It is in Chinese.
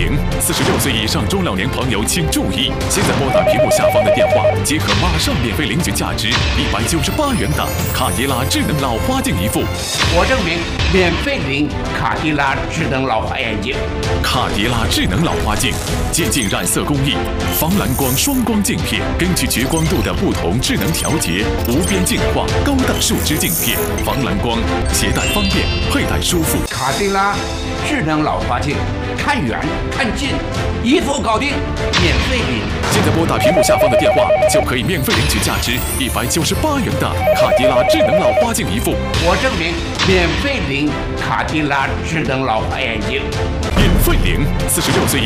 领，46岁以上中老年朋友请注意，现在拨打屏幕下方的电话，即可马上免费领取价值198元的卡迪拉智能老花镜一副。 我证明免费领卡迪拉智能老花眼镜。 卡迪拉智能老花镜，渐进染色工艺，防蓝光双光镜片，根据绝光度的不同智能调节，无边镜化高档树脂镜片，防蓝光，携带方便，佩戴舒服。 卡迪拉智能老花镜，看远看近，一副搞定，免费领。 现在拨打屏幕下方的电话，就可以免费领取价值198元的卡迪拉智能老花镜一副。 我证明免费领卡迪拉智能老花眼镜。 免费领，46岁